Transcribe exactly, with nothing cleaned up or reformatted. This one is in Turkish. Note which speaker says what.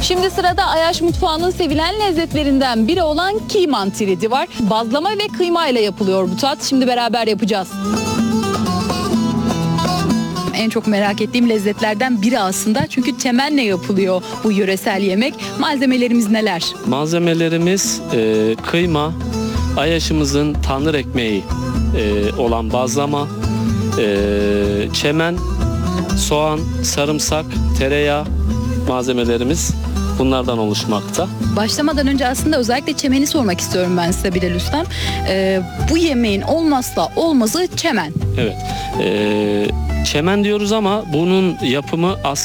Speaker 1: Şimdi sırada Ayaş mutfağının sevilen lezzetlerinden biri olan kıyman tridi var. Bazlama ve kıyma ile yapılıyor bu tat. Şimdi beraber yapacağız. En çok merak ettiğim lezzetlerden biri aslında. Çünkü temenle yapılıyor bu yöresel yemek. Malzemelerimiz neler?
Speaker 2: Malzemelerimiz e, kıyma, Ayaş'ımızın tandır ekmeği e, olan bazlama, e, çemen, soğan, sarımsak, tereyağı malzemelerimiz bunlardan oluşmakta.
Speaker 1: Başlamadan önce aslında özellikle çemeni sormak istiyorum ben size Bilal Ustam. Ee, bu yemeğin olmazsa olmazı çemen.
Speaker 2: Evet. E, çemen diyoruz ama bunun yapımı aslında